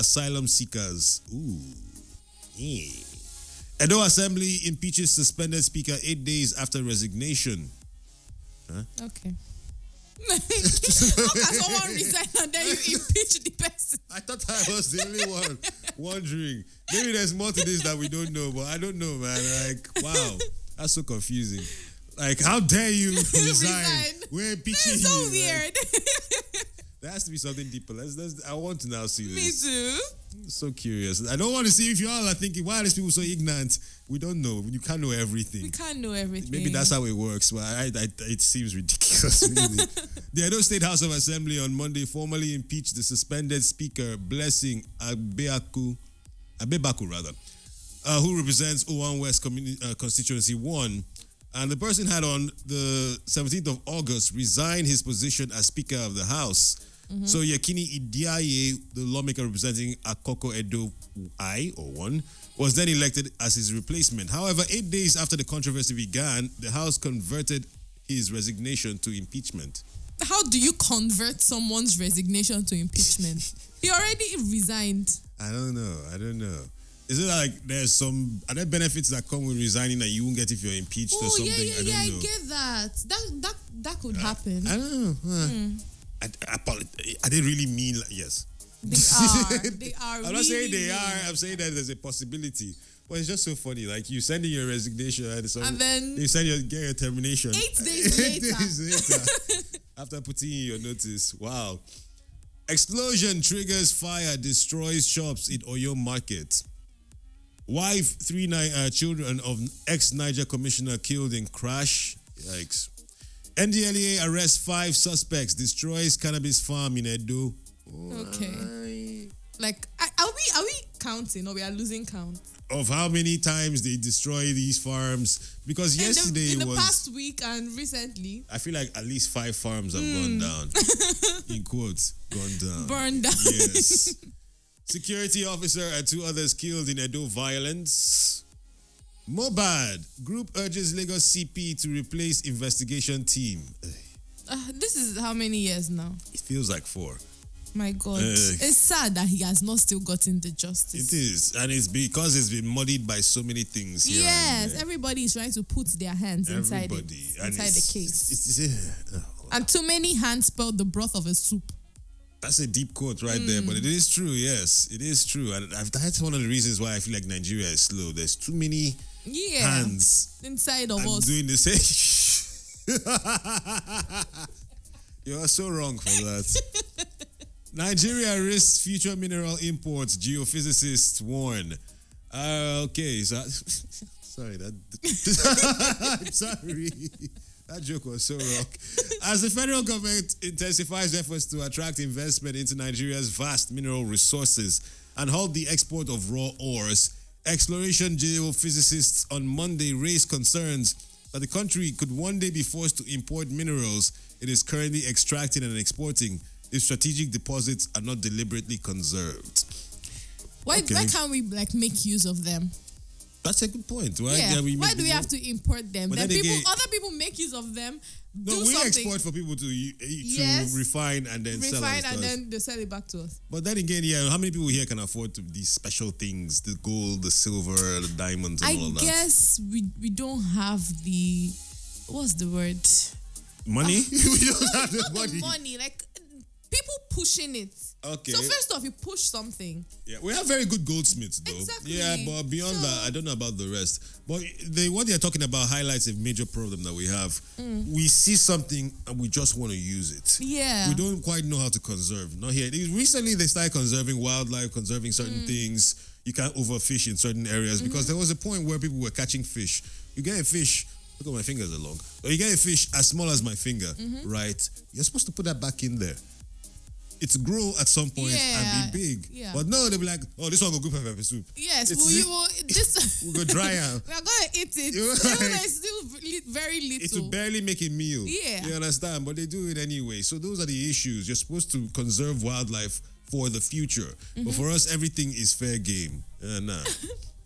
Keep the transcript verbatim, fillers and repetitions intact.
asylum seekers. Ooh. Yeah. Edo Assembly impeaches suspended speaker eight days after resignation. Huh? Okay. How can someone resign and then you impeach the person? I thought I was the only one wondering. Maybe there's more to this that we don't know, but I don't know, man. Like, wow, that's so confusing. Like, how dare you resign? Resign. We're impeaching This is so you. weird. Like, there has to be something deeper. Let's, let's, I want to now see Me this. too. So curious. I don't want to see if you all are thinking, why are these people so ignorant? We don't know. You can't know everything. We can't know everything. Maybe that's how it works, but I, I, it seems ridiculous, really. The Edo State House of Assembly on Monday formally impeached the suspended speaker, Blessing Abeaku, Abebaku, rather, uh, who represents Owan West Communi- uh, Constituency one. And the person had on the seventeenth of August resigned his position as Speaker of the House. Mm-hmm. So Yakini Idiaye, the lawmaker representing Akoko Edo I, or one, was then elected as his replacement. However, eight days after the controversy began, the House converted his resignation to impeachment. How do you convert someone's resignation to impeachment? He already resigned. I don't know. I don't know. Is it like there's some, are there benefits that come with resigning that you won't get if you're impeached oh, or something? yeah, yeah, I don't yeah, know. I get that. That that that could I, happen. I don't know. Uh, Mm. I, I, apologize. I didn't really mean like, yes. They are. They are. I'm really not saying they mean. are. I'm saying that there's a possibility. But it's just so funny. Like you send in your resignation and, so And then you send your get your termination. Eight days Eight later. days later. After putting in your notice. Wow. Explosion triggers fire, destroys shops in Oyo Market. Wife, three ni- uh, children of ex-Niger commissioner killed in crash. Yikes. N D L E A arrests five suspects, destroys cannabis farm in Edo. Okay. Like, are we are we counting or we are losing count? Of how many times they destroy these farms? Because in yesterday the, in the was... past week and recently. I feel like at least five farms have Mm. gone down. In quotes, gone down. Burned down. Yes. Security officer and two others killed in Edo violence. Mobad. Group urges Lagos C P to replace investigation team. Uh, this is how many years now? It feels like four. My God. Uh, it's sad that he has not still gotten the justice. It is. And it's because it's been muddied by so many things here. Yes, and, uh, everybody is trying to put their hands inside it, everybody. And inside it's- the case. It's, it's, uh, And too many hands spilled the broth of a soup. That's a deep quote right there, but it is true. Yes, it is true, and I've, that's one of the reasons why I feel like Nigeria is slow. There's too many Yeah. hands Inside of and us. doing the same. You are so wrong for that. Nigeria risks future mineral imports. Geophysicists warn. Uh, okay, so sorry that. I'm sorry. That joke was so rock. As the federal government intensifies efforts to attract investment into Nigeria's vast mineral resources and halt the export of raw ores, exploration geophysicists on Monday raised concerns that the country could one day be forced to import minerals it is currently extracting and exporting if strategic deposits are not deliberately conserved. Why, Okay. why can't we like make use of them? That's a good point. Why, Yeah. can we Why make do we the- have to import them? But Then then people, again- other people make use of them. No, do we something, export for people to to Yes. refine and then sell refine, and and stuff. then they sell it back to us. But then again, yeah, how many people here can afford to, these special things, the gold, the silver, the diamonds, and I all of that? guess we we don't have the what's the word? Money? we don't have the Not money. the money, like people pushing it. Okay. So first off, you push something. Yeah, we have very good goldsmiths, though. Exactly. Yeah, but beyond So- that, I don't know about the rest. But they, what they're talking about highlights a major problem that we have. We see something and we just want to use it. Yeah. We don't quite know how to conserve. Not here. Recently, they started conserving wildlife, conserving certain things. You can't overfish in certain areas because there was a point where people were catching fish. You get a fish, look at my fingers are long. Or you get a fish as small as my finger, right? You're supposed to put that back in there. It's grow at some point Yeah. and be big. Yeah. But no, they'll be like, oh, this one will go pepper soup. Yes, It's- well, you will, this We'll go dry out. we are gonna eat it. You're Even though right. it's still li- very little. It will barely make a meal. Yeah. You understand? But they do it anyway. So those are the issues. You're supposed to conserve wildlife for the future. But for us, everything is fair game. Uh, nah.